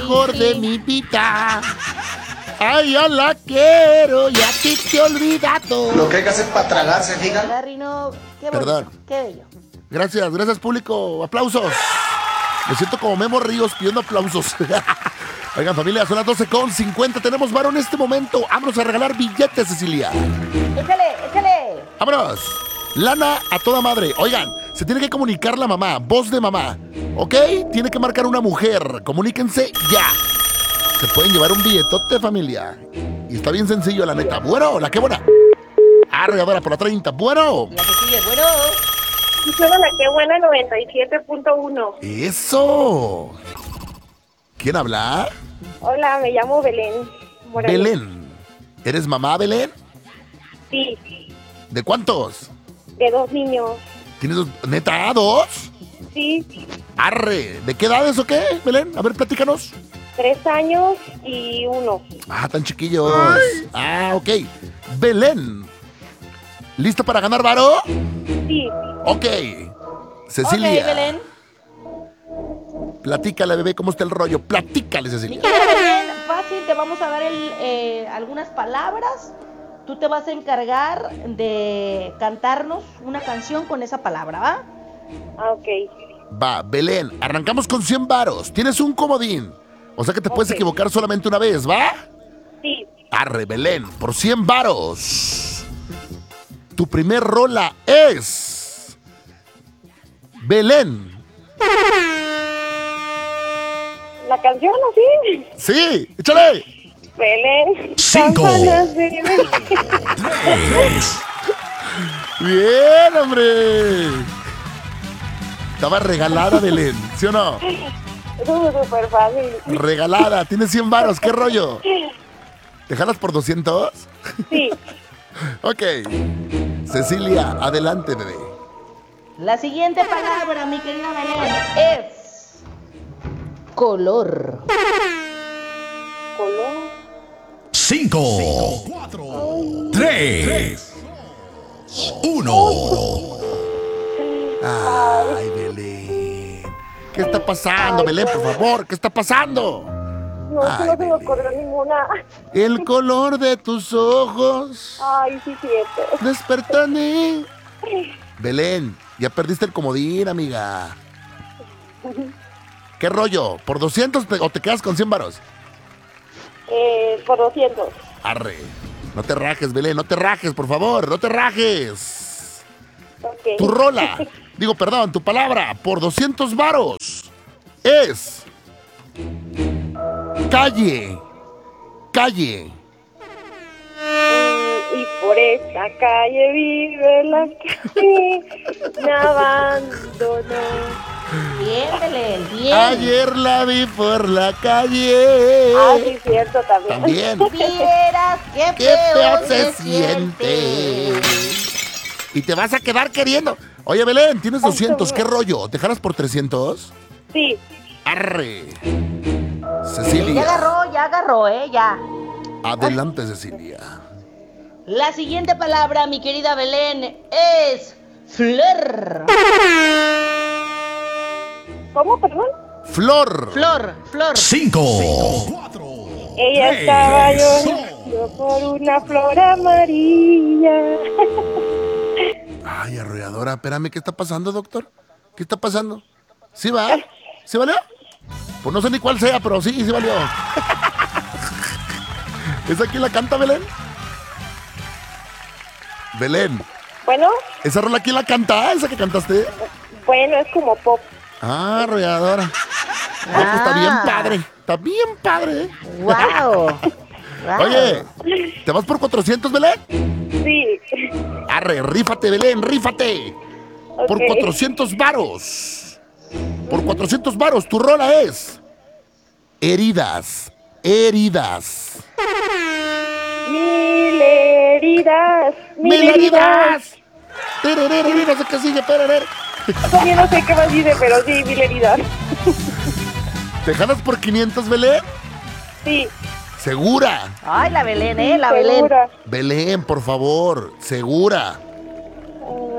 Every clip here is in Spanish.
mejor de mi vida. Ay, yo la quiero y a ti te olvida todo. Lo que hay que hacer para tragarse, fíjate. ¿Verdad, Rino? Qué bonito, Perdón. qué bello. Gracias público, aplausos. Me siento como Memo Ríos pidiendo aplausos. Oigan familia, son las 12:50, tenemos varo en este momento. Vámonos a regalar billetes, Cecilia. Échale. Vámonos. Lana a toda madre. Oigan, se tiene que comunicar la mamá, voz de mamá, ¿ok? Tiene que marcar una mujer, comuníquense ya. Se pueden llevar un billetote, familia. Y está bien sencillo, la neta. Bueno, la que buena. Arregadora por la 30. Bueno. La que sigue, bueno. Suena la que buena 97.1. Eso. ¿Quién habla? Hola, me llamo Belén Morales. Belén. ¿Eres mamá, Belén? Sí, ¿De cuántos? de 2 niños. ¿Tienes dos? ¿Neta? ¿2? Sí, Arre. ¿De qué edades o qué, Belén? A ver, platícanos. 3 años y 1. Ah, tan chiquillos. Ah, ok. Belén. ¿Lista para ganar varo? Sí, Ok. Cecilia. Ok, Belén. Platícale, bebé, cómo está el rollo. Platícale, Mi Cecilia. querida Belén, fácil, te vamos a dar algunas palabras. Tú te vas a encargar de cantarnos una canción con esa palabra, ¿va? ok. Va, Belén, arrancamos con 100 varos. Tienes un comodín. O sea que te puedes Ok. equivocar solamente una vez, ¿va? Sí, Arre, Belén, por 100 varos. Tu primer rola es... Belén. la canción así. Sí, échale. Belén. 5. Campanas de Belén. Bien, hombre. Estaba regalada, Belén, ¿sí o no? Eso es súper fácil. Regalada, tienes 100 varos, ¿qué rollo? ¿Te jalas por 200? Sí, Ok. Cecilia, adelante, bebé. La siguiente palabra, mi querida Belén, es color. color. 5, 3, 1. Ay, Belén. ¿Qué está pasando, Belén, por favor? ¿Qué está pasando? No, es que Ay, no se me Belén. ocurrió ninguna. El color de tus ojos Ay, sí, cierto. despertó en mí. Belén, ya perdiste el comodín, amiga. ¿Qué rollo? ¿Por 200 o te quedas con 100 varos? Por 200. Arre. No te rajes, Belén, no te rajes, por favor, no te rajes. Ok. Tu rola, digo, perdón, tu palabra, por 200 varos es... Calle. Calle. Y por esta calle vive la que me abandonó. Bien, Belén, bien. Ayer la vi por la calle. Ah, sí, cierto, también. También. Vieras qué Qué feo feo se siente. Y te vas a quedar queriendo. Oye, Belén, tienes 200, ¿qué rollo? ¿Te jalas por 300? Sí, Arre. Ya Cecilia. agarró, ya. Adelante, Cecilia. La siguiente palabra, mi querida Belén, es flor. ¿cómo, perdón? Flor. Flor. 5, Ella Tres. estaba llorando por una flor amarilla. Ay, arrolladora, espérame, ¿qué está pasando, doctor? ¿Qué está pasando? ¿Sí va? ¿Sí valió? Pues no sé ni cuál sea, pero sí valió. ¿Esa quién la canta, Belén? Belén, Bueno, ¿esa rola quién la canta? ¿Esa que cantaste? bueno, es como pop. Ah, arrolladora. Pues está bien padre. Está bien padre, ¿eh? Wow. Oye, ¿te vas por 400, Belén? Sí. Arre, rífate, Belén, rífate. Por Ok. 400 varos. Por 400 varos, tu rola es... Heridas. Heridas. Mil heridas. ¡Mil heridas! Tererere, no sé qué sigue, tererere. Todavía no sé qué más dice, pero sí, mil heridas. ¿Te jalas por 500, Belén? Sí. ¿Segura? Ay, la Belén, la Belén. Segura. Belén, por favor, segura.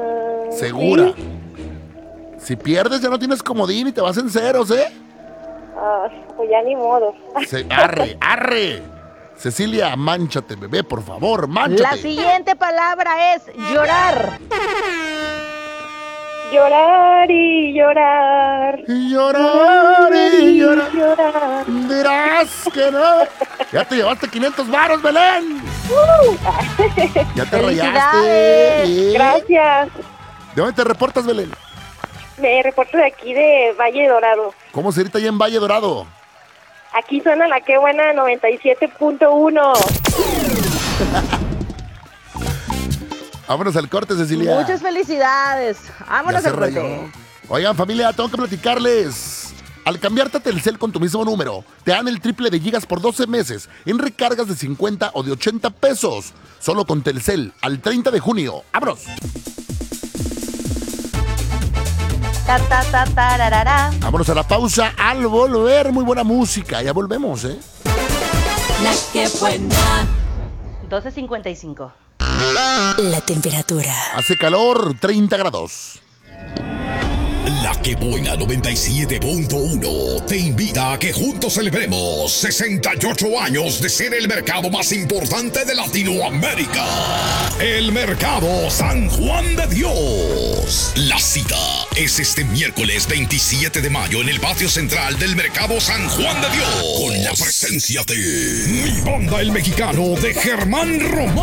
¿Segura? Sí. Si pierdes ya no tienes comodín y te vas en ceros, ¿eh? Pues ya ni modo. Arre. Cecilia, mánchate, bebé, por favor, mánchate. La siguiente palabra es llorar. Llorar y llorar. Llorar y llorar. Llorar. Dirás que no. Ya te llevaste 500 varos, Belén. Ya te rayaste. ¿Eh? Gracias. ¿De dónde te reportas, Belén? Me reporto de aquí de Valle Dorado. ¿Cómo se grita allá en Valle Dorado? Aquí suena la que buena 97.1. Vámonos al corte, Cecilia. Muchas felicidades. Vámonos Ya al se rayó. corte. Oigan, familia, tengo que platicarles. Al cambiarte a Telcel con tu mismo número, te dan el triple de gigas por 12 meses en recargas de 50 o de 80 pesos. Solo con Telcel, al 30 de junio. ¡Vámonos! Tararara. Vámonos a la pausa. Al volver, muy buena música. Ya volvemos, ¿eh? La que buena. 12:55. La temperatura. Hace calor, 30 grados. La que buena 97.1 te invita a que juntos celebremos 68 años de ser el mercado más importante de Latinoamérica. El Mercado San Juan de Dios. La cita es este miércoles 27 de mayo en el patio central del Mercado San Juan de Dios. Con la presencia de mi banda el mexicano de Germán Román.